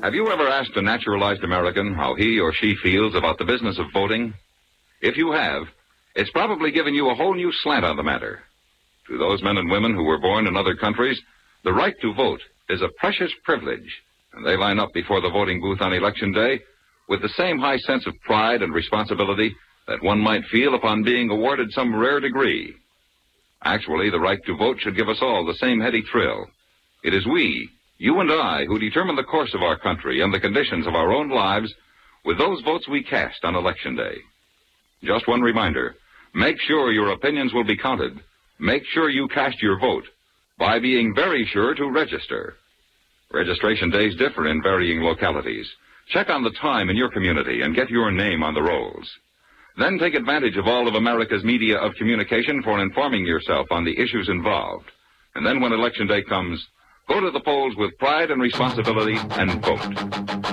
Have you ever asked a naturalized American how he or she feels about the business of voting? If you have, it's probably given you a whole new slant on the matter. To those men and women who were born in other countries, the right to vote is a precious privilege, and they line up before the voting booth on Election Day with the same high sense of pride and responsibility that one might feel upon being awarded some rare degree. Actually, the right to vote should give us all the same heady thrill. It is we, you and I, who determine the course of our country and the conditions of our own lives with those votes we cast on Election Day. Just one reminder, make sure your opinions will be counted. Make sure you cast your vote by being very sure to register. Registration days differ in varying localities. Check on the time in your community and get your name on the rolls. Then take advantage of all of America's media of communication for informing yourself on the issues involved. And then when Election Day comes, go to the polls with pride and responsibility and vote.